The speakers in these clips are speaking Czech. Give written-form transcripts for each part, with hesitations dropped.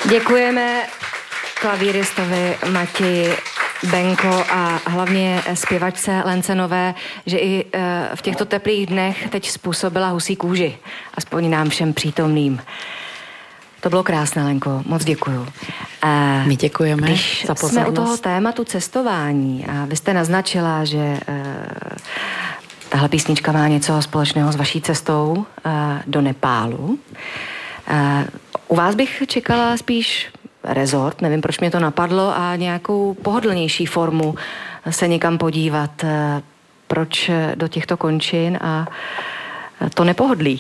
Děkujeme klavíristovi Matěji Benko a hlavně zpěvačce Lence Nové, že i v těchto teplých dnech teď způsobila husí kůži. Aspoň nám všem přítomným. To bylo krásné, Lenko, moc děkuju. My děkujeme za pozornost. Jsme u toho tématu cestování a vy jste naznačila, že tahle písnička má něco společného s vaší cestou do Nepálu. U vás bych čekala spíš rezort, nevím, proč mě to napadlo, a nějakou pohodlnější formu se někam podívat. Proč do těchto končin a to nepohodlí?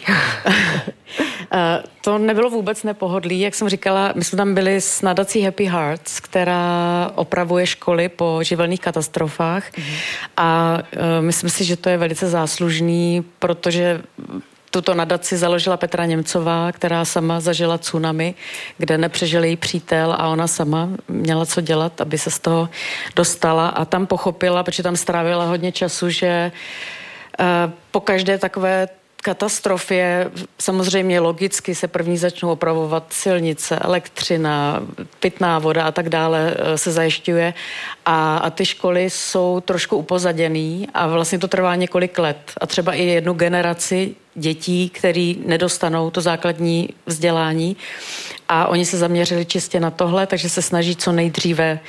To nebylo vůbec nepohodlí, jak jsem říkala, my jsme tam byli s nadací Happy Hearts, která opravuje školy po živelných katastrofách a myslím si, že to je velice záslužný, protože tuto nadaci založila Petra Němcová, která sama zažila tsunami, kde nepřežil její přítel a ona sama měla co dělat, aby se z toho dostala a tam pochopila, protože tam strávila hodně času, že po každé takové katastrofě samozřejmě logicky se první začnou opravovat silnice, elektřina, pitná voda a tak dále se zajišťuje a ty školy jsou trošku upozaděný a vlastně to trvá několik let a třeba i jednu generaci dětí, který nedostanou to základní vzdělání a oni se zaměřili čistě na tohle, takže se snaží co nejdříve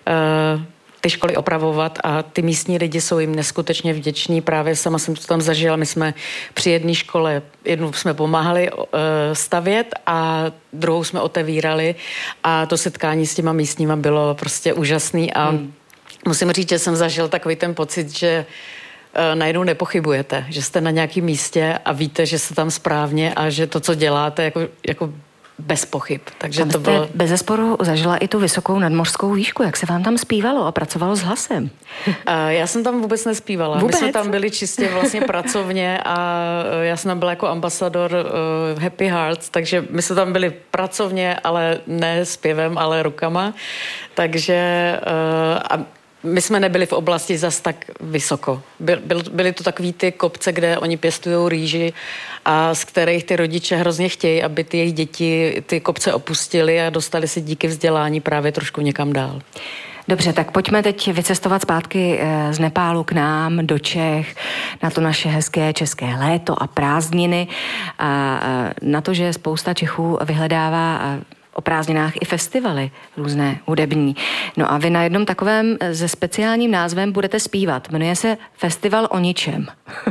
ty školy opravovat a ty místní lidi jsou jim neskutečně vděční. Právě sama jsem to tam zažila. My jsme při jedné škole, jednu jsme pomáhali stavět a druhou jsme otevírali a to setkání s těma místníma bylo prostě úžasný a musím říct, že jsem zažil takový ten pocit, že najednou nepochybujete, že jste na nějakém místě a víte, že jste tam správně a že to, co děláte, jako bez pochyb. Takže tam to bylo... bezesporu zažila i tu vysokou nadmořskou výšku. Jak se vám tam zpívalo a pracovalo s hlasem? Já jsem tam vůbec nespívala. Vůbec? My jsme tam byli čistě vlastně pracovně a já jsem tam byla jako ambasador Happy Hearts, takže my jsme tam byli pracovně, ale ne zpěvem, ale rukama. Takže a my jsme nebyli v oblasti zas tak vysoko. Byly to takový ty kopce, kde oni pěstujou rýži a z kterých ty rodiče hrozně chtějí, aby ty jejich děti ty kopce opustili a dostali si díky vzdělání právě trošku někam dál. Dobře, tak pojďme teď vycestovat zpátky z Nepálu k nám do Čech, na to naše hezké české léto a prázdniny a na to, že spousta Čechů vyhledává o prázdninách i festivaly různé hudební. No a vy na jednom takovém se speciálním názvem budete zpívat. Jmenuje se Festival o ničem.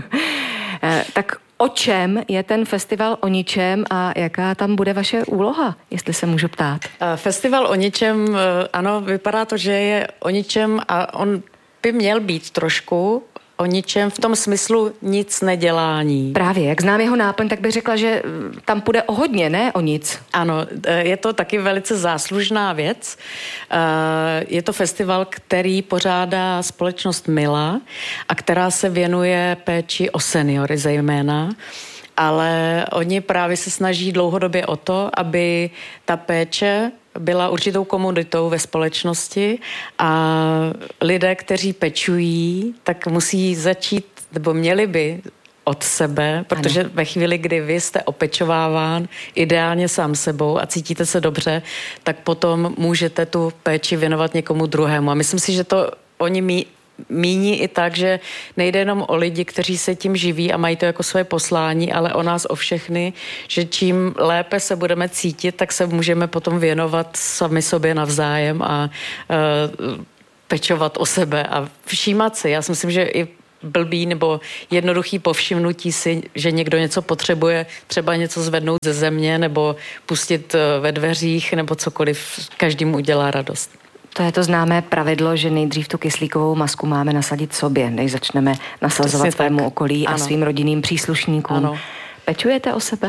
Tak o čem je ten festival o ničem a jaká tam bude vaše úloha, jestli se můžu ptát? Festival o ničem, ano, vypadá to, že je o ničem a on by měl být trošku o ničem v tom smyslu nic nedělání. Právě, jak znám jeho náplň, tak bych řekla, že tam půjde o hodně, ne o nic. Ano, je to taky velice záslužná věc. Je to festival, který pořádá společnost Mila a která se věnuje péči o seniory zejména. Ale oni právě se snaží dlouhodobě o to, aby ta péče byla určitou komunitou ve společnosti a lidé, kteří pečují, tak musí začít, nebo měli by od sebe, protože ano. Ve chvíli, kdy vy jste opečováván ideálně sám sebou a cítíte se dobře, tak potom můžete tu péči věnovat někomu druhému. A myslím si, že to oni míní i tak, že nejde jenom o lidi, kteří se tím živí a mají to jako své poslání, ale o nás, o všechny, že čím lépe se budeme cítit, tak se můžeme potom věnovat sami sobě navzájem a pečovat o sebe a všímat si. Já si myslím, že i blbý nebo jednoduchý povšimnutí si, že někdo něco potřebuje, třeba něco zvednout ze země nebo pustit ve dveřích nebo cokoliv, každému udělá radost. To je to známé pravidlo, že nejdřív tu kyslíkovou masku máme nasadit sobě, než začneme nasazovat svému okolí a svým rodinným příslušníkům. Ano. Pečujete o sebe?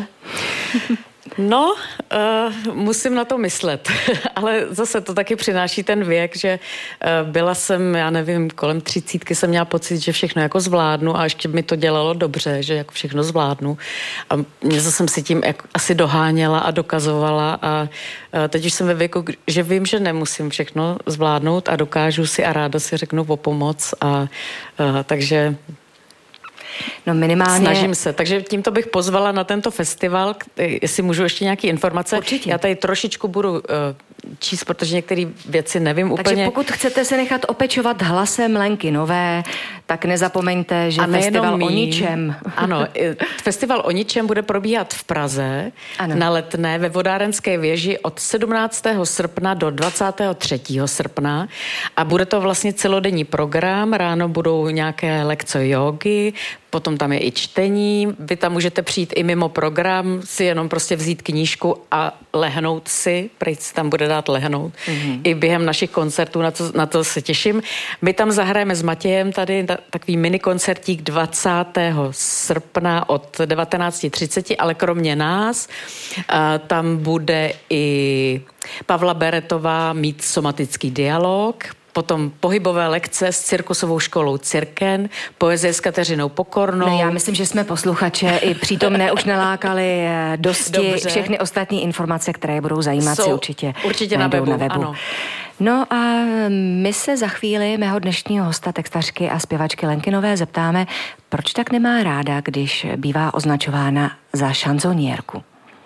No, musím na to myslet, ale zase to taky přináší ten věk, že byla jsem, já nevím, kolem 30 jsem měla pocit, že všechno jako zvládnu a ještě mi to dělalo dobře, že jako všechno zvládnu a něco jsem si tím jako asi doháněla a dokazovala a teď už jsem ve věku, že vím, že nemusím všechno zvládnout a dokážu si a ráda si řeknu o pomoc a takže... No minimálně... Snažím se, takže tímto bych pozvala na tento festival, jestli můžu ještě nějaké informace. Určitě. Já tady trošičku budu číst, protože některé věci nevím úplně. Takže pokud chcete se nechat opečovat hlasem Lenky Nové, tak nezapomeňte, že festival o ničem. Ano, festival o ničem bude probíhat v Praze na Letné ve Vodárenské věži od 17. srpna do 23. srpna a bude to vlastně celodenní program, ráno budou nějaké lekce jógy, potom tam je i čtení, vy tam můžete přijít i mimo program, si jenom prostě vzít knížku a lehnout si, prý si tam bude dát lehnout. I během našich koncertů, na to se těším. My tam zahrajeme s Matějem tady takový minikoncertík 20. srpna od 19:30, ale kromě nás tam bude i Pavla Beretová mít somatický dialog, potom pohybové lekce s cirkusovou školou Cirken, poezie s Kateřinou Pokornou. No, já myslím, že jsme posluchače i přítomné už nalákali dosti. Dobře. Všechny ostatní informace, které budou zajímat, si určitě na webu. Ano. No a my se za chvíli mého dnešního hosta, textařky a zpěvačky Lenky Nové zeptáme, proč tak nemá ráda, když bývá označována za šanzonierku.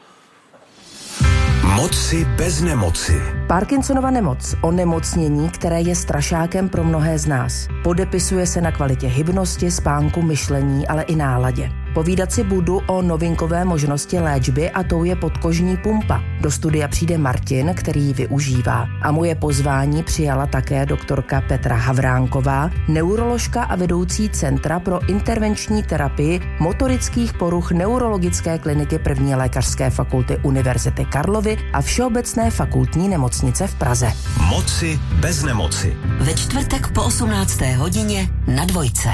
Moci bez nemoci. Parkinsonova nemoc, onemocnění, které je strašákem pro mnohé z nás. Podepisuje se na kvalitě hybnosti, spánku, myšlení, ale i náladě. Povídat si budu o novinkové možnosti léčby a tou je podkožní pumpa. Do studia přijde Martin, který ji využívá. A moje pozvání přijala také doktorka Petra Havránková, neuroložka a vedoucí Centra pro intervenční terapii motorických poruch Neurologické kliniky 1. lékařské fakulty Univerzity Karlovy a Všeobecné fakultní nemocnice v Praze. Moci bez nemoci. Ve čtvrtek po 18. hodině na Dvojce.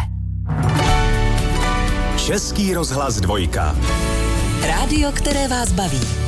Český rozhlas 2. Rádio, které vás baví.